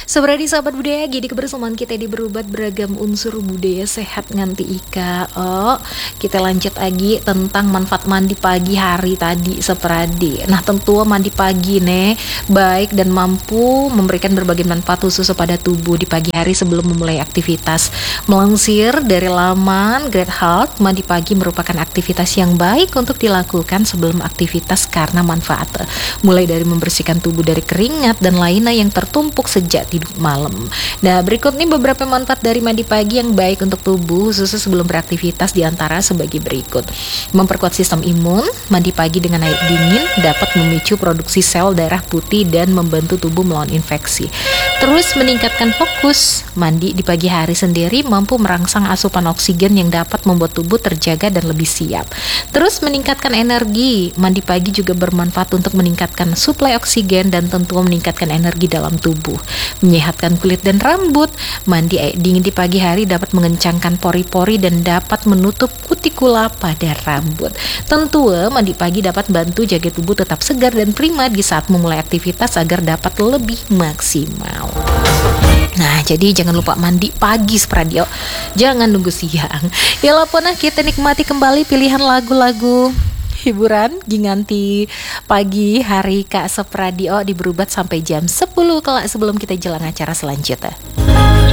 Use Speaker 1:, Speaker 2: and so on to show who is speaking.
Speaker 1: Seberadi sahabat budaya, jadi kebersamaan kita di berubat beragam unsur budaya sehat nganti ika. Kita lanjut lagi tentang manfaat mandi pagi hari tadi seperadi. Nah, tentu mandi pagi nih baik dan mampu memberikan berbagai manfaat khusus pada tubuh di pagi hari sebelum memulai aktivitas. Melansir dari laman Great Health, mandi pagi merupakan aktivitas yang baik untuk dilakukan sebelum aktivitas karena manfaat mulai dari membersihkan tubuh dari keringat dan lainnya yang tertumpuk sejak tidur malam. Nah, berikut nih beberapa manfaat dari mandi pagi yang baik untuk tubuh khususnya sebelum beraktivitas, diantara sebagai berikut. Memperkuat sistem imun, mandi pagi dengan air dingin dapat memicu produksi sel darah putih dan membantu tubuh melawan infeksi. Terus meningkatkan fokus, mandi di pagi hari sendiri mampu merangsang asupan oksigen yang dapat membuat tubuh terjaga dan lebih siap. Terus meningkatkan energi, mandi pagi juga bermanfaat untuk meningkatkan suplai oksigen dan tentu meningkatkan energi dalam tubuh. Menyehatkan kulit dan rambut, mandi air dingin di pagi hari dapat mengencangkan pori-pori dan dapat menutup kutikula pada rambut. Tentu mandi pagi dapat bantu jaga tubuh tetap segar dan prima di saat memulai aktivitas agar dapat lebih maksimal. Nah, jadi jangan lupa mandi pagi Spradio, jangan nunggu siang. Ya lapona kita nikmati kembali pilihan lagu-lagu hiburan ginganti pagi hari Kak Sopradio di Berubat sampai jam 10 kelak sebelum kita jalan acara selanjutnya.